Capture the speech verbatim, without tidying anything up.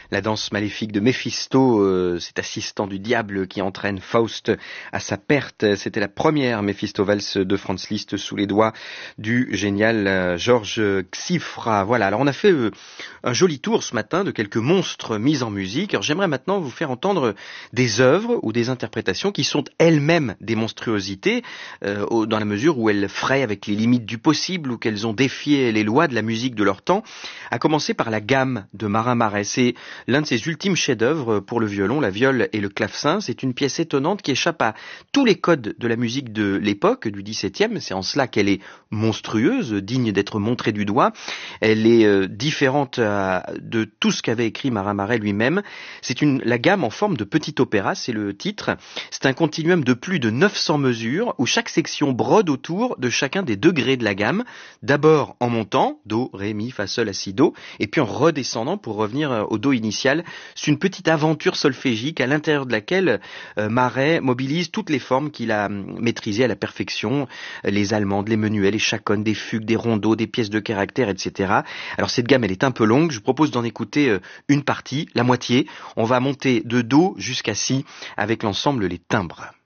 La danse maléfique de Méphisto, euh, cet assistant du diable qui entraîne Faust à sa perte. C'était la première Méphisto-valse de Franz Liszt sous les doigts du génial euh, Georges Xifra. Voilà, alors on a fait euh, un joli tour ce matin de quelques monstres mis en musique. Alors j'aimerais maintenant vous faire entendre des œuvres ou des interprétations qui sont elles-mêmes des monstruosités, euh, dans la mesure où elles fraient avec les limites du possible ou qu'elles ont défié les lois de la musique de leur temps, à commencer par la gamme de Marin Marais. C'est l'un de ses ultimes chefs-d'œuvre pour le violon, la viole et le clavecin. C'est une pièce étonnante qui échappe à tous les codes de la musique de l'époque, du dix-septième. C'est en cela qu'elle est monstrueuse, digne d'être montrée du doigt. Elle est euh, différente euh, de tout ce qu'avait écrit Marin Marais lui-même. C'est une, la gamme en forme de petit opéra, c'est le titre. C'est un continuum de plus de neuf cents mesures où chaque section brode autour de chacun des degrés de la gamme. D'abord en montant, do, ré, mi, fa, sol, la, si, do, et puis en redescendant pour revenir au do initial. C'est une petite aventure solfégique à l'intérieur de laquelle euh, Marais mobilise toutes les formes qu'il a maîtrisées à la perfection, les allemandes, les menuets, les chaconnes, des fugues, des rondeaux, des pièces de caractère, et cetera. Alors cette gamme, elle est un peu longue, je vous propose d'en écouter euh, une partie, la moitié. On va monter de do jusqu'à si avec l'ensemble Les Timbres.